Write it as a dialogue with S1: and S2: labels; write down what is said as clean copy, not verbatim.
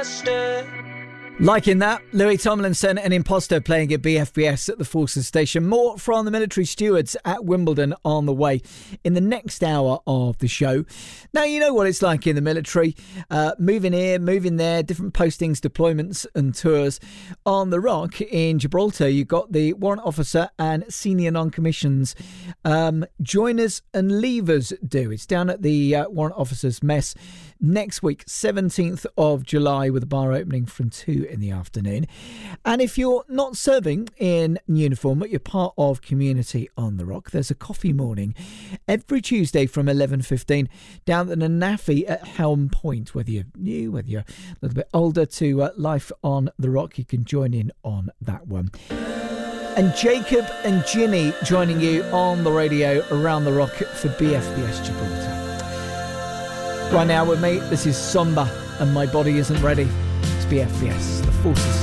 S1: Liking that, Louis Tomlinson and Imposter playing at BFBS at the Forces Station. More from the military stewards at Wimbledon on the way in the next hour of the show. Now, you know what it's like in the military. Moving here, moving there, different postings, deployments and tours. On the Rock in Gibraltar, you've got the warrant officer and senior non-commissions joiners and leavers do. It's down at the warrant officers mess next week, 17th of July, with a bar opening from 2 in the afternoon. And if you're not serving in uniform, but you're part of community on the Rock, there's a coffee morning every Tuesday from 11:15 down at the NAFI at Helm Point. Whether you're new, whether you're a little bit older to life on the Rock, you can join in on that one. And Jacob and Ginny joining you on the radio around the Rock for BFBS Gibraltar. Right now with me, this is Somba and My Body Isn't Ready. It's BFBS, the Forces